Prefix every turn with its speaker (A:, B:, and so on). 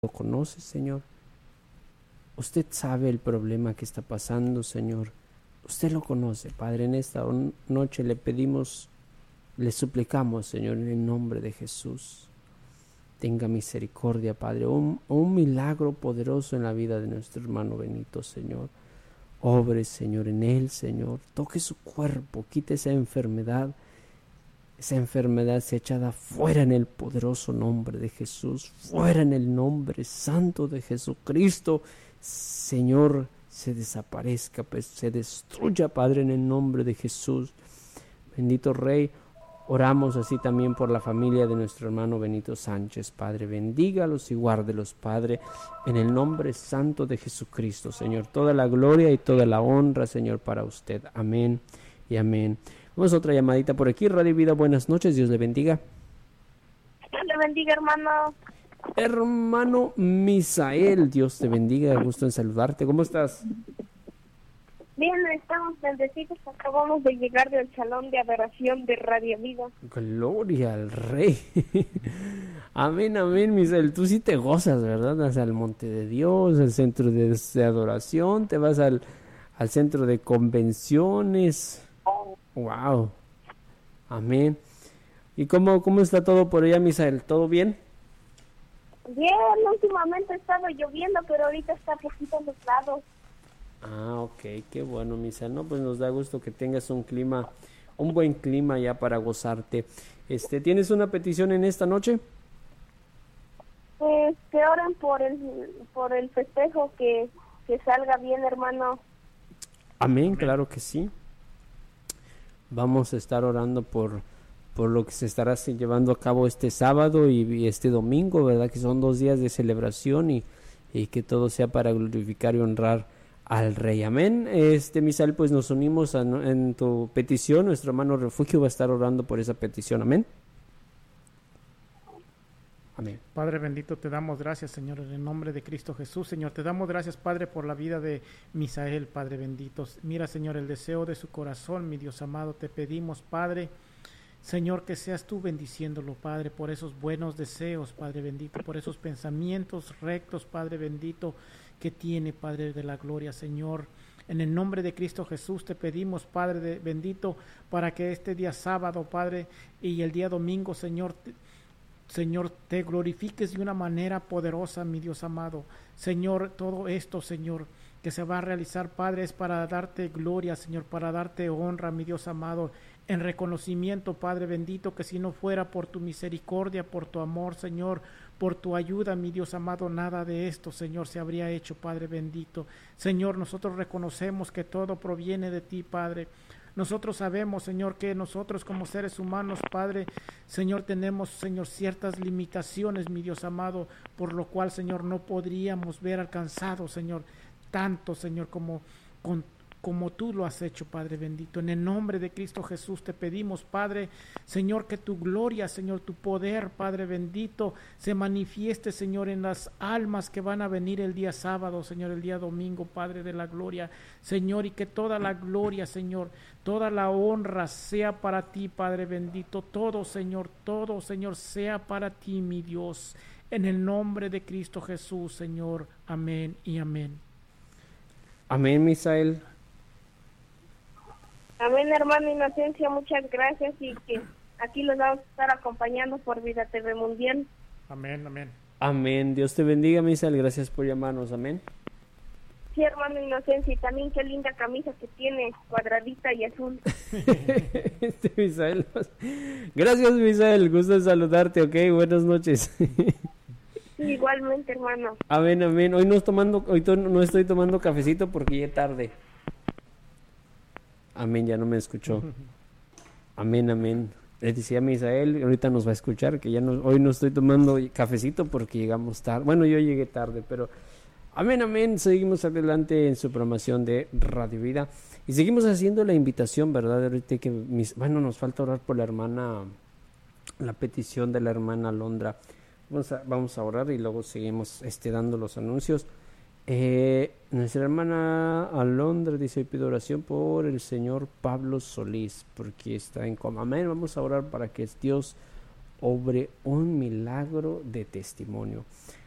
A: lo conoce, Señor. Usted sabe el problema que está pasando, Señor. Usted lo conoce, Padre. En esta noche le pedimos, le suplicamos, Señor, en el nombre de Jesús. Tenga misericordia, Padre. Un milagro poderoso en la vida de nuestro hermano Benito, Señor. Obre, Señor, en él, Señor. Toque su cuerpo, quite esa enfermedad. Esa enfermedad sea echada fuera en el poderoso nombre de Jesús. Fuera en el nombre santo de Jesucristo. Señor, se desaparezca, pues, se destruya, Padre, en el nombre de Jesús. Bendito Rey, oramos así también por la familia de nuestro hermano Benito Sánchez, Padre. Bendígalos y guárdelos, Padre, en el nombre santo de Jesucristo, Señor. Toda la gloria y toda la honra, Señor, para usted. Amén y amén. Vamos a otra llamadita por aquí. Radio Vida, buenas noches, Dios le bendiga.
B: Dios le bendiga, hermano.
A: Hermano Misael, Dios te bendiga, gusto en saludarte. ¿Cómo estás?
B: Bien, estamos bendecidos. Acabamos de llegar del salón de adoración de Radio Vida.
A: Gloria al Rey. Amén, amén, Misael. Tú sí te gozas, ¿verdad? Vas al Monte de Dios, al centro de adoración, te vas al centro de convenciones. Wow. Amén. ¿Y cómo está todo por allá, Misael? ¿Todo bien?
B: Bien, últimamente ha estado lloviendo, pero ahorita está poquito nublado.
A: Ah, ok, qué bueno, Misael. No, pues nos da gusto que tengas un buen clima ya para gozarte. ¿Tienes una petición en esta noche?
B: Pues que oren por el festejo, que salga bien, hermano.
A: Amén, claro que sí. Vamos a estar orando por lo que se estará llevando a cabo este sábado y este domingo, ¿verdad? Que son 2 días de celebración y que todo sea para glorificar y honrar al Rey. Amén. Misael, pues nos unimos en tu petición. Nuestro hermano Refugio va a estar orando por esa petición. Amén. Amén.
C: Padre bendito, te damos gracias, Señor, en el nombre de Cristo Jesús. Señor, te damos gracias, Padre, por la vida de Misael, Padre bendito. Mira, Señor, el deseo de su corazón, mi Dios amado, te pedimos, Padre, Señor, que seas tú bendiciéndolo, Padre, por esos buenos deseos, Padre bendito, por esos pensamientos rectos, Padre bendito, que tiene, Padre de la gloria, Señor. En el nombre de Cristo Jesús te pedimos, Padre bendito, para que este día sábado, Padre, y el día domingo, Señor, te glorifiques de una manera poderosa, mi Dios amado. Señor, todo esto, Señor, que se va a realizar, Padre, es para darte gloria, Señor, para darte honra, mi Dios amado, en reconocimiento, Padre bendito, que si no fuera por tu misericordia, por tu amor, Señor, por tu ayuda, mi Dios amado, nada de esto, Señor, se habría hecho, Padre bendito. Señor, nosotros reconocemos que todo proviene de ti, Padre. Nosotros sabemos, Señor, que nosotros como seres humanos, Padre, Señor, tenemos, Señor, ciertas limitaciones, mi Dios amado, por lo cual, Señor, no podríamos ver alcanzado, Señor, tanto, Señor, como tú lo has hecho, Padre bendito. En el nombre de Cristo Jesús te pedimos, Padre, Señor, que tu gloria, Señor, tu poder, Padre bendito, se manifieste, Señor, en las almas que van a venir el día sábado, Señor, el día domingo, Padre de la gloria, Señor, y que toda la gloria, Señor, toda la honra sea para ti, Padre bendito, todo, Señor, sea para ti, mi Dios, en el nombre de Cristo Jesús, Señor, amén y amén.
A: Amén, Misael.
B: Amén, hermano Inocencia, muchas gracias, y que aquí los vamos a estar acompañando por Vida TV Mundial.
C: Amén, amén.
A: Amén. Dios te bendiga, Misael. Gracias por llamarnos. Amén.
B: Sí, hermano Inocencia, y también qué linda camisa que tiene, cuadradita y azul.
A: Misael. Gracias, Misael. Gusto en saludarte, ok. Buenas noches.
B: Sí, igualmente, hermano.
A: Amén, amén. Hoy no estoy tomando cafecito porque ya es tarde. Amén, ya no me escuchó. Amén, amén. Le decía a Misael, ahorita nos va a escuchar, que hoy no estoy tomando cafecito porque llegamos tarde. Bueno, yo llegué tarde, pero amén, amén. Seguimos adelante en su programación de Radio Vida. Y seguimos haciendo la invitación, ¿verdad? Ahorita que nos falta orar por la petición de la hermana Alondra. Vamos a orar y luego seguimos dando los anuncios. Nuestra hermana Alondra dice: pido oración por el señor Pablo Solís porque está en coma. Amén. Vamos a orar para que Dios obre un milagro de testimonio.